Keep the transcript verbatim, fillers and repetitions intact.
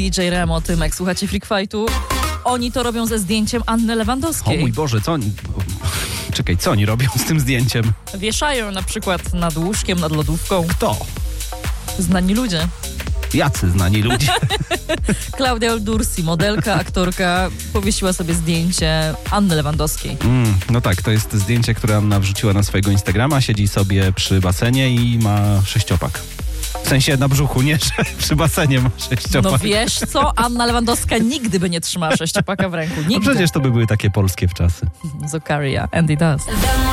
D J Remo, Tymek, słuchacie Freak Fightu. Oni to robią ze zdjęciem Anny Lewandowskiej. O mój Boże, co oni... Czekaj, co oni robią z tym zdjęciem? Wieszają na przykład nad łóżkiem, nad lodówką. Kto? Znani ludzie. Jacy znani ludzie? Klaudia Oldursi, modelka, aktorka, powiesiła sobie zdjęcie Anny Lewandowskiej. Mm, no tak, to jest zdjęcie, które Anna wrzuciła na swojego Instagrama. Siedzi sobie przy basenie i ma sześciopak. W sensie na brzuchu, nie, że przy basenie ma sześciopak. No wiesz co? Anna Lewandowska nigdy by nie trzymała sześciopaka w ręku. Nigdy. No przecież to by były takie polskie wczasy. Zokaria, and it does.